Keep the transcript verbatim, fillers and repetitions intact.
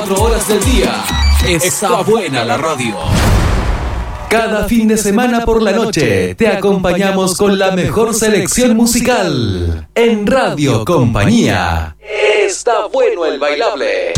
veinticuatro horas del día. Está buena la radio. Cada fin de semana por la noche te acompañamos con la mejor selección musical en Radio Compañía. Está bueno el bailable.